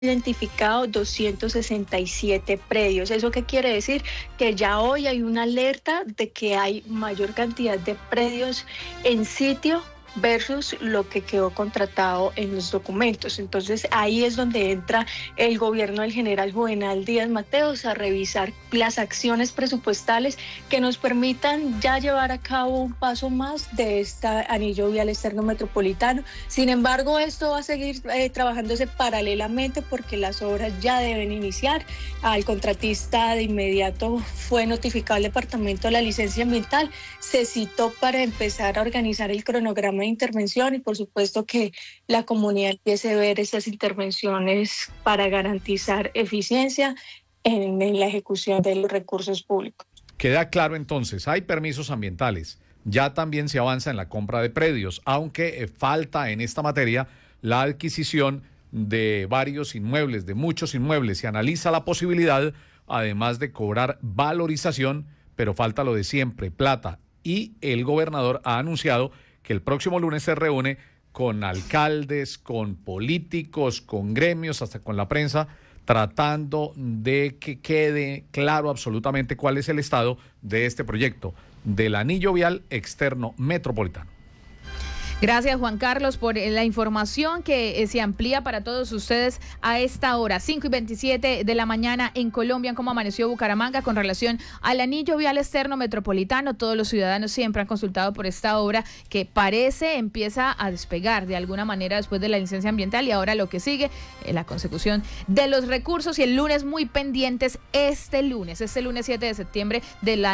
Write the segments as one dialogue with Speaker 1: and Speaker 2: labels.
Speaker 1: identificado 267 predios. ¿Eso qué quiere decir? Que ya hoy hay una alerta de que hay mayor cantidad de predios en sitio versus lo que quedó contratado en los documentos. Entonces ahí es donde entra el gobierno del general Juvenal Díaz Mateos a revisar las acciones presupuestales que nos permitan ya llevar a cabo un paso más de este anillo vial externo metropolitano. Sin embargo, esto va a seguir trabajándose paralelamente porque las obras ya deben iniciar. Al contratista de inmediato fue notificado al departamento de la licencia ambiental, se citó para empezar a organizar el cronograma de intervención y por supuesto que la comunidad empiece a ver estas intervenciones para garantizar eficiencia en la ejecución de los recursos públicos.
Speaker 2: Queda claro entonces, hay permisos ambientales, ya también se avanza en la compra de predios, aunque falta en esta materia la adquisición de varios inmuebles, de muchos inmuebles. Se analiza la posibilidad, además de cobrar valorización, pero falta lo de siempre, plata. Y el gobernador ha anunciado que el próximo lunes se reúne con alcaldes, con políticos, con gremios, hasta con la prensa, tratando de que quede claro absolutamente cuál es el estado de este proyecto del anillo vial externo metropolitano.
Speaker 3: Gracias, Juan Carlos, por la información que se amplía para todos ustedes a esta hora, 5:27 de la mañana en Colombia, cómo amaneció Bucaramanga con relación al anillo vial externo metropolitano. Todos los ciudadanos siempre han consultado por esta obra que parece empieza a despegar de alguna manera después de la licencia ambiental y ahora lo que sigue, la consecución de los recursos y el lunes muy pendientes este lunes 7 de septiembre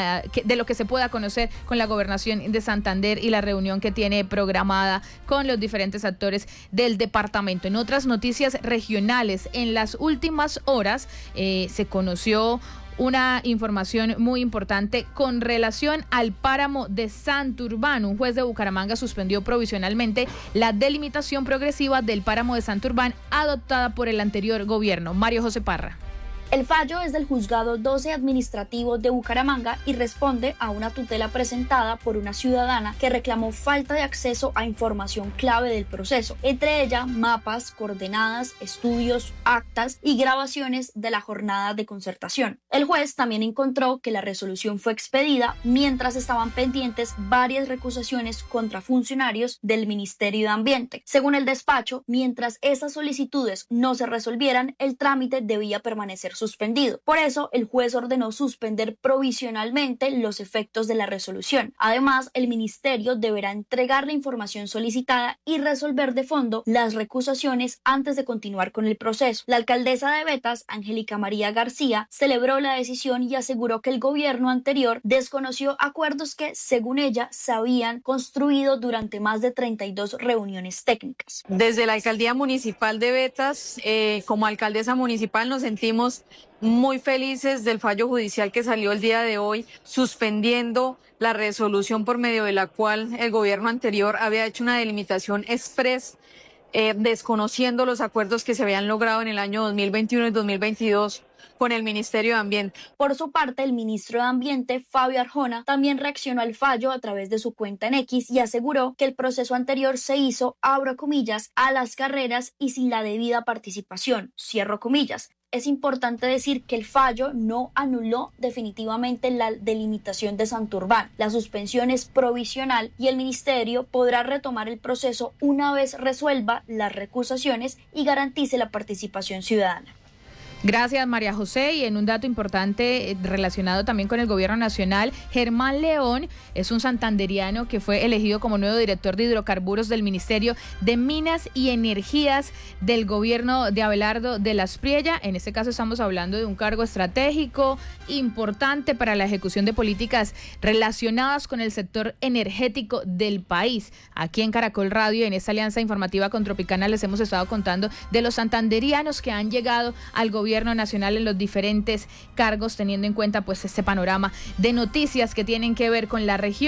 Speaker 3: de lo que se pueda conocer con la gobernación de Santander y la reunión que tiene programada con los diferentes actores del departamento. En otras noticias regionales, en las últimas horas se conoció una información muy importante con relación al páramo de Santurbán. Un juez de Bucaramanga suspendió provisionalmente la delimitación progresiva del páramo de Santurbán adoptada por el anterior gobierno. Mario José Parra.
Speaker 4: El fallo es del Juzgado 12 Administrativo de Bucaramanga y responde a una tutela presentada por una ciudadana que reclamó falta de acceso a información clave del proceso, entre ellas mapas, coordenadas, estudios, actas y grabaciones de la jornada de concertación. El juez también encontró que la resolución fue expedida mientras estaban pendientes varias recusaciones contra funcionarios del Ministerio de Ambiente. Según el despacho, mientras esas solicitudes no se resolvieran, el trámite debía permanecer suspendido. Por eso, el juez ordenó suspender provisionalmente los efectos de la resolución. Además, el ministerio deberá entregar la información solicitada y resolver de fondo las recusaciones antes de continuar con el proceso. La alcaldesa de Betas, Angélica María García, celebró la decisión y aseguró que el gobierno anterior desconoció acuerdos que, según ella, se habían construido durante más de 32 reuniones técnicas.
Speaker 5: Desde la alcaldía municipal de Betas, como alcaldesa municipal, nos sentimos muy felices del fallo judicial que salió el día de hoy, suspendiendo la resolución por medio de la cual el gobierno anterior había hecho una delimitación express, desconociendo los acuerdos que se habían logrado en el año 2021 y 2022 con el Ministerio de Ambiente.
Speaker 4: Por su parte, el ministro de Ambiente, Fabio Arjona, también reaccionó al fallo a través de su cuenta en X y aseguró que el proceso anterior se hizo, abro comillas, a las carreras y sin la debida participación, cierro comillas. Es importante decir que el fallo no anuló definitivamente la delimitación de Santurbán. La suspensión es provisional y el ministerio podrá retomar el proceso una vez resuelva las recusaciones y garantice la participación ciudadana.
Speaker 3: Gracias, María José. Y en un dato importante relacionado también con el gobierno nacional, Germán León es un santanderiano que fue elegido como nuevo director de hidrocarburos del Ministerio de Minas y Energías del gobierno de Abelardo de la Espriella. En este caso estamos hablando de un cargo estratégico importante para la ejecución de políticas relacionadas con el sector energético del país. Aquí en Caracol Radio, en esta alianza informativa con Tropicana, les hemos estado contando de los santanderianos que han llegado al gobierno nacional en los diferentes cargos, teniendo en cuenta pues este panorama de noticias que tienen que ver con la región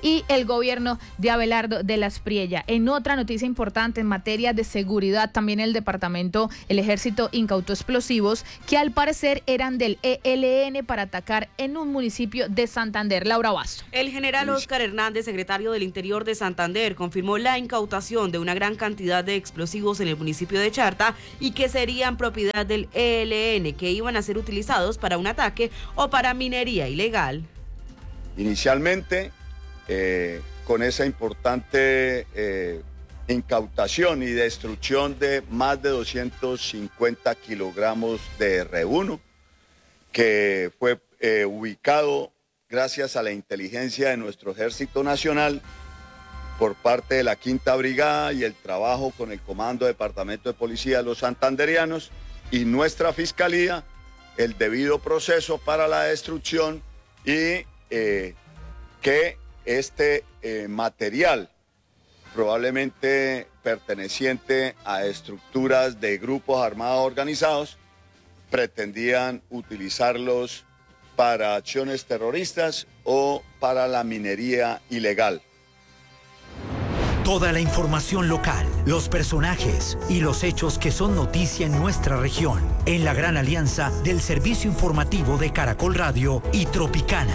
Speaker 3: y el gobierno de Abelardo de las Priella. En otra noticia importante en materia de seguridad, también el ejército incautó explosivos que al parecer eran del ELN para atacar en un municipio de Santander. Laura Basso.
Speaker 6: El general Óscar Hernández, secretario del Interior de Santander, confirmó la incautación de una gran cantidad de explosivos en el municipio de Charta y que serían propiedad del ELN, que iban a ser utilizados para un ataque o para minería ilegal.
Speaker 7: Inicialmente, con esa importante incautación y destrucción de más de 250 kilogramos de R1, que fue ubicado gracias a la inteligencia de nuestro Ejército Nacional por parte de la Quinta Brigada y el trabajo con el Comando Departamento de Policía de los Santanderianos y nuestra Fiscalía, el debido proceso para la destrucción y que este material, probablemente perteneciente a estructuras de grupos armados organizados, pretendían utilizarlos para acciones terroristas o para la minería ilegal.
Speaker 8: Toda la información local, los personajes y los hechos que son noticia en nuestra región, en la gran alianza del servicio informativo de Caracol Radio y Tropicana.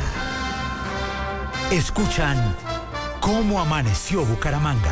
Speaker 8: Escuchan ¿Cómo amaneció Bucaramanga?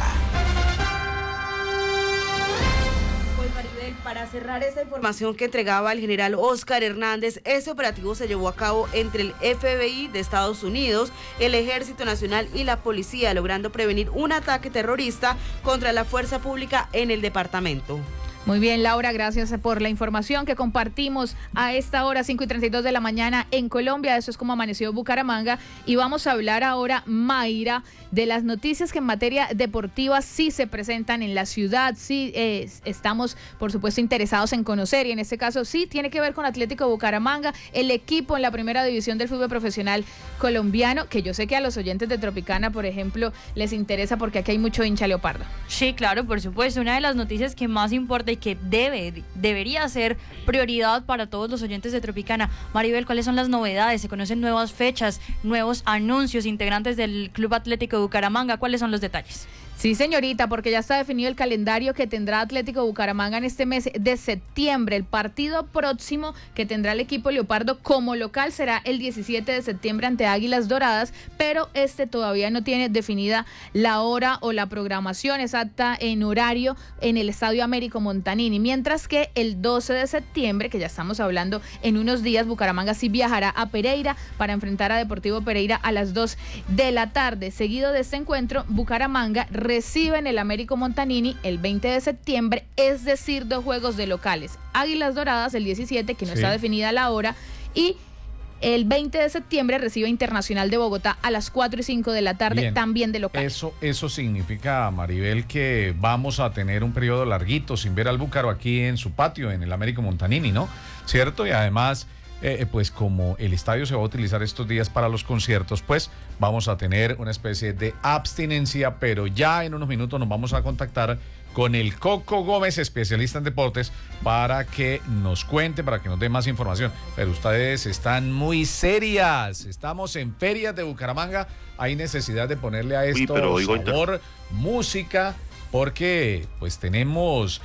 Speaker 6: Pues Maribel, para cerrar esta información que entregaba el general Óscar Hernández, ese operativo se llevó a cabo entre el FBI de Estados Unidos, el Ejército Nacional y la Policía, logrando prevenir un ataque terrorista contra la fuerza pública en el departamento.
Speaker 3: Muy bien, Laura, gracias por la información que compartimos a esta hora, 5:32 de la mañana en Colombia. Eso es Como amaneció Bucaramanga. Y vamos a hablar ahora, Mayra, de las noticias que en materia deportiva sí se presentan en la ciudad. Sí, estamos, por supuesto, interesados en conocer. Y en este caso sí tiene que ver con Atlético Bucaramanga, el equipo en la primera división del fútbol profesional colombiano, que yo sé que a los oyentes de Tropicana, por ejemplo, les interesa porque aquí hay mucho hincha leopardo.
Speaker 9: Sí, claro, por supuesto. Una de las noticias que más importa y que debería ser prioridad para todos los oyentes de Tropicana. Maribel, ¿cuáles son las novedades? ¿Se conocen nuevas fechas, nuevos anuncios, integrantes del Club Atlético Bucaramanga? ¿Cuáles son los detalles?
Speaker 3: Sí, señorita, porque ya está definido el calendario que tendrá Atlético Bucaramanga en este mes de septiembre. El partido próximo que tendrá el equipo leopardo como local será el 17 de septiembre ante Águilas Doradas, pero todavía no tiene definida la hora o la programación exacta en horario en el Estadio Américo Montanini, mientras que el 12 de septiembre, que ya estamos hablando en unos días, Bucaramanga sí viajará a Pereira para enfrentar a Deportivo Pereira a las 2 de la tarde. Seguido de este encuentro, Bucaramanga recibe en el Américo Montanini el 20 de septiembre, es decir, 2 juegos de locales. Águilas Doradas el 17, que no está definida la hora, y el 20 de septiembre recibe Internacional de Bogotá a las 4:05 de la tarde, también de local.
Speaker 2: Eso significa, Maribel, que vamos a tener un periodo larguito sin ver al Búcaro aquí en su patio, en el Américo Montanini, ¿no? ¿Cierto? Y además, pues como el estadio se va a utilizar estos días para los conciertos, pues vamos a tener una especie de abstinencia, pero ya en unos minutos nos vamos a contactar con el Coco Gómez, especialista en deportes, para que nos cuente, para que nos dé más información. Pero ustedes están muy serias. Estamos en Ferias de Bucaramanga. Hay necesidad de ponerle a esto sabor, música, porque pues tenemos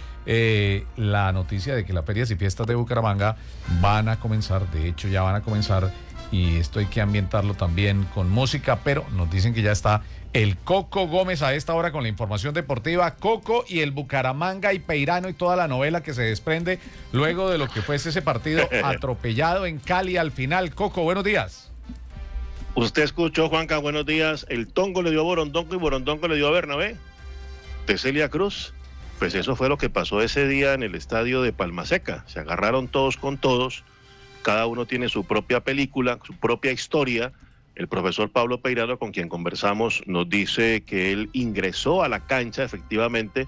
Speaker 2: la noticia de que las Ferias y Fiestas de Bucaramanga van a comenzar. De hecho, ya van a comenzar. Y esto hay que ambientarlo también con música, pero nos dicen que ya está el Coco Gómez a esta hora con la información deportiva. Coco y el Bucaramanga y Peirano y toda la novela que se desprende luego de lo que fue ese partido atropellado en Cali al final. Coco, buenos días.
Speaker 10: Usted escuchó, Juanca, buenos días. El Tongo le dio a Borondongo y Borondongo le dio a Bernabé. De Celia Cruz. Pues eso fue lo que pasó ese día en el estadio de Palmaseca. Se agarraron todos con todos. Cada uno tiene su propia película, su propia historia. El profesor Pablo Peirano, con quien conversamos, nos dice que él ingresó a la cancha efectivamente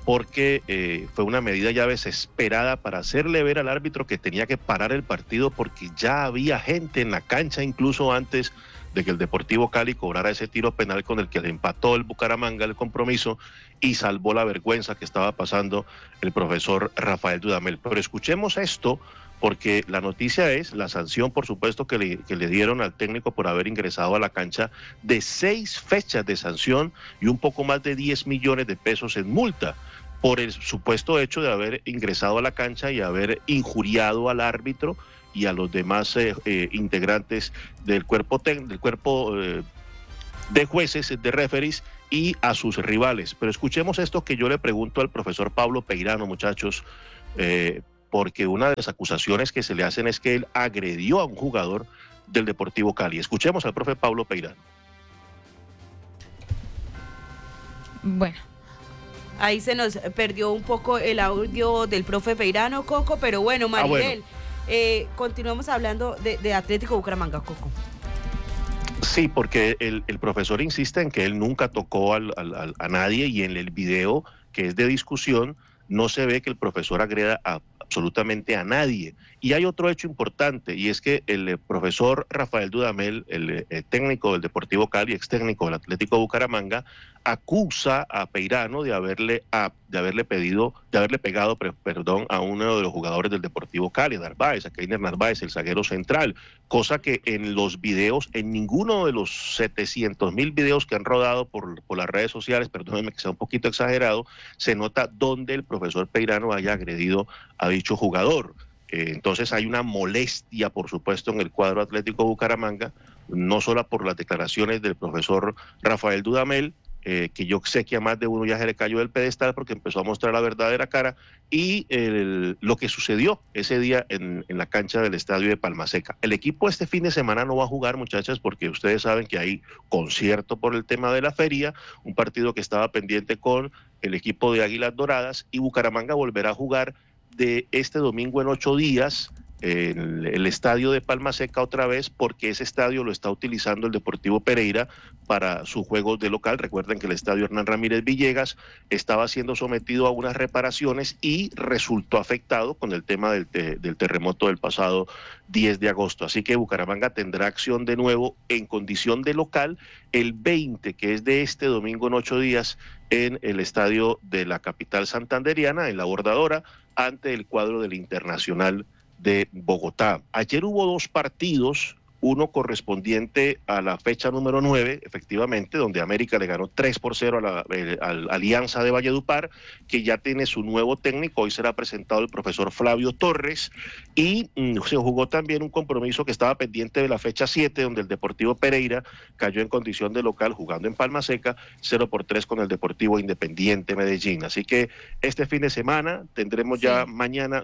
Speaker 10: porque fue una medida ya desesperada para hacerle ver al árbitro que tenía que parar el partido porque ya había gente en la cancha incluso antes de que el Deportivo Cali cobrara ese tiro penal con el que le empató el Bucaramanga el compromiso y salvó la vergüenza que estaba pasando el profesor Rafael Dudamel. Pero escuchemos esto, porque la noticia es la sanción, por supuesto, que le dieron al técnico por haber ingresado a la cancha, de 6 fechas de sanción y un poco más de 10 millones de pesos en multa, por el supuesto hecho de haber ingresado a la cancha y haber injuriado al árbitro y a los demás integrantes del cuerpo de jueces, de referees, y a sus rivales. Pero escuchemos esto que yo le pregunto al profesor Pablo Peirano, muchachos, porque una de las acusaciones que se le hacen es que él agredió a un jugador del Deportivo Cali. Escuchemos al profe Pablo Peirano.
Speaker 3: Bueno.
Speaker 6: Ahí se nos perdió un poco el audio del profe Peirano, Coco, pero bueno, Maribel, continuamos hablando de Atlético Bucaramanga, Coco.
Speaker 10: Sí, porque el profesor insiste en que él nunca tocó a nadie, y en el video que es de discusión no se ve que el profesor agreda absolutamente a nadie. Y hay otro hecho importante, y es que el profesor Rafael Dudamel, el técnico del Deportivo Cali, ex técnico del Atlético Bucaramanga, acusa a Peirano de haberle pegado a uno de los jugadores del Deportivo Cali, Narváez, a Keiner Narváez, el zaguero central, cosa que en los videos, en ninguno de los 700.000 videos que han rodado por las redes sociales, perdónenme que sea un poquito exagerado, se nota dónde el profesor Peirano haya agredido a dicho jugador. Entonces hay una molestia, por supuesto, en el cuadro Atlético Bucaramanga, no solo por las declaraciones del profesor Rafael Dudamel, que yo sé que a más de uno ya se le cayó del pedestal porque empezó a mostrar la verdadera cara, y lo que sucedió ese día en la cancha del estadio de Palmaseca. El equipo este fin de semana no va a jugar, muchachas, porque ustedes saben que hay concierto por el tema de la feria, un partido que estaba pendiente con el equipo de Águilas Doradas, y Bucaramanga volverá a jugar de este domingo en 8 días en el estadio de Palmaseca otra vez, porque ese estadio lo está utilizando el Deportivo Pereira para sus juegos de local. Recuerden que el estadio Hernán Ramírez Villegas estaba siendo sometido a unas reparaciones y resultó afectado con el tema del terremoto del pasado 10 de agosto. Así que Bucaramanga tendrá acción de nuevo en condición de local el 20, que es de este domingo en 8 días, en el estadio de la capital santanderiana, en La Bordadora, ante el cuadro del Internacional de Bogotá. Ayer hubo 2 partidos, uno correspondiente a la fecha número 9, efectivamente, donde América le ganó 3-0 a la Alianza de Valledupar, que ya tiene su nuevo técnico. Hoy será presentado el profesor Flavio Torres, y se jugó también un compromiso que estaba pendiente de la fecha 7, donde el Deportivo Pereira cayó en condición de local jugando en Palmaseca 0-3 con el Deportivo Independiente Medellín. Así que este fin de semana tendremos ya mañana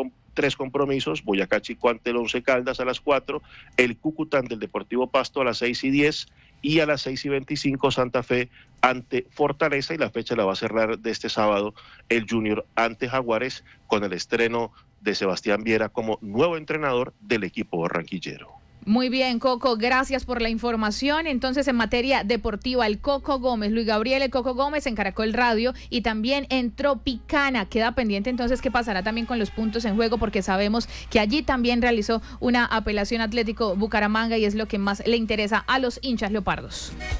Speaker 10: 3 compromisos: Boyacá Chico ante el Once Caldas a las 4, el Cúcuta ante el Deportivo Pasto a las 6:10, y a las 6:25 Santa Fe ante Fortaleza, y la fecha la va a cerrar de este sábado el Junior ante Jaguares, con el estreno de Sebastián Viera como nuevo entrenador del equipo barranquillero.
Speaker 3: Muy bien, Coco, gracias por la información. Entonces, en materia deportiva, el Coco Gómez, Luis Gabriel, el Coco Gómez en Caracol Radio y también en Tropicana. Queda pendiente entonces qué pasará también con los puntos en juego, porque sabemos que allí también realizó una apelación Atlético Bucaramanga y es lo que más le interesa a los hinchas leopardos.